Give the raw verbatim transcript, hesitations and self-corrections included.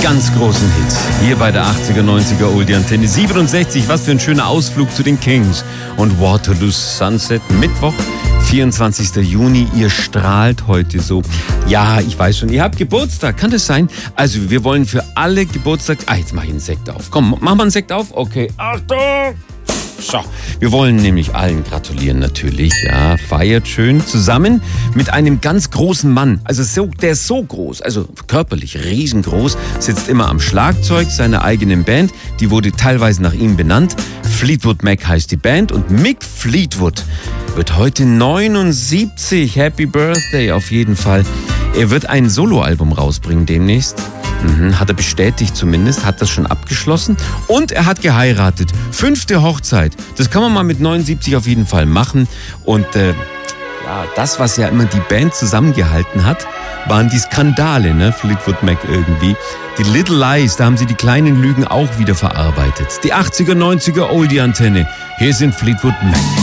ganz großen Hits. Hier bei der achtziger, neunziger Oldie Antenne siebenundsechzig. Was für ein schöner Ausflug zu den Kings. Und Waterloo Sunset, Mittwoch, vierundzwanzigster Juni. Ihr strahlt heute so. Ja, ich weiß schon, ihr habt Geburtstag. Kann das sein? Also, wir wollen für alle Geburtstag... Ah, jetzt mach ich einen Sekt auf. Komm, mach mal einen Sekt auf. Okay, Achtung! So, wir wollen nämlich allen gratulieren natürlich, ja, feiert schön zusammen mit einem ganz großen Mann, also so, der ist so groß, also körperlich riesengroß, sitzt immer am Schlagzeug seiner eigenen Band, die wurde teilweise nach ihm benannt, Fleetwood Mac heißt die Band und Mick Fleetwood wird heute neunundsiebzig, Happy Birthday auf jeden Fall. Er wird ein Soloalbum rausbringen demnächst. Mhm, hat er bestätigt zumindest, hat das schon abgeschlossen. Und er hat geheiratet. Fünfte Hochzeit. Das kann man mal mit neunundsiebzig auf jeden Fall machen. Und äh, ja, das, was ja immer die Band zusammengehalten hat, waren die Skandale, ne? Fleetwood Mac irgendwie. Die Little Lies, da haben sie die kleinen Lügen auch wieder verarbeitet. Die achtziger, neunziger Oldie Antenne. Hier sind Fleetwood Mac.